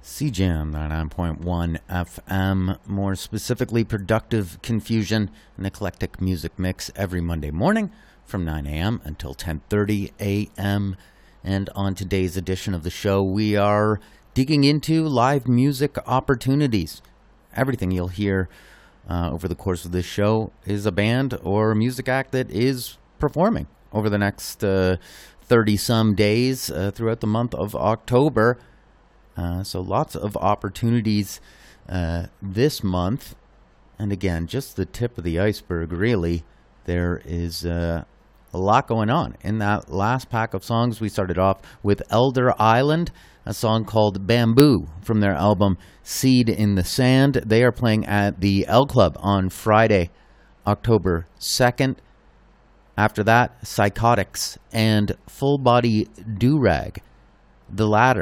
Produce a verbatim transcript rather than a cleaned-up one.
C Jam ninety-nine point one F M, more specifically Productive Confusion, an eclectic music mix every Monday morning from nine a.m. until ten thirty a.m. And on today's edition of the show, we are digging into live music opportunities. Everything you'll hear uh, over the course of this show is a band or a music act that is performing over the next uh, thirty-some days uh, throughout the month of October. Uh, so lots of opportunities uh, this month. And again, just the tip of the iceberg, really. There is uh, a lot going on. In that last pack of songs, we started off with Elder Island, a song called Bamboo from their album Seed in the Sand. They are playing at the L Club on Friday, October second. After that, Psychotics and Full Body Do-Rag. The latter